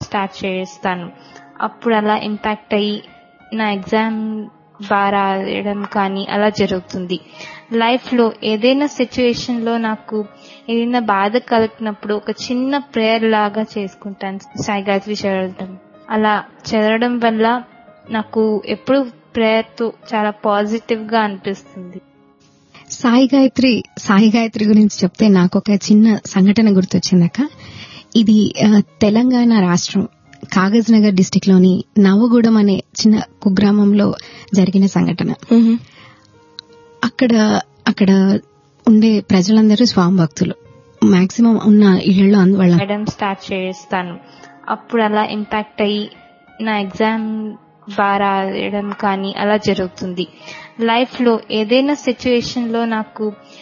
Start చేస్తాను. అప్పుడు అలా ఇంపాక్ట్ అయ్యి నా ఎగ్జామ్ బాగా రాయడం కానీ అలా జరుగుతుంది. లైఫ్లో ఏదైనా సిచ్యువేషన్ లో నాకు ఏదైనా బాధ కలిగినప్పుడు ఒక చిన్న ప్రేయర్ లాగా చేసుకుంటాను సాయి గాయత్రి చదవడం. అలా చదవడం వల్ల నాకు ఎప్పుడు ప్రేయర్ తో చాలా పాజిటివ్ గా అనిపిస్తుంది. సాయి గాయత్రి గురించి చెప్తే నాకు ఒక చిన్న సంఘటన గుర్తొచ్చిందక్క. ఇది తెలంగాణ రాష్ట్రం కాగజ్ నగర్ డిస్టిక్ లోని నవగూడెం అనే చిన్న కుగ్రామంలో జరిగిన సంఘటన. అక్కడ ఉండే ప్రజలందరూ స్వామి భక్తులు. మాక్సిమం ఉన్న ఇళ్లలో మేడం స్టార్ట్ చేస్తాను. అప్పుడు అలా ఇంపాక్ట్ అయ్యి నా ఎగ్జామ్ బాగా రాయడం కానీ అలా జరుగుతుంది. లైఫ్ లో ఏదైనా సిచ్యువేషన్ లో నాకు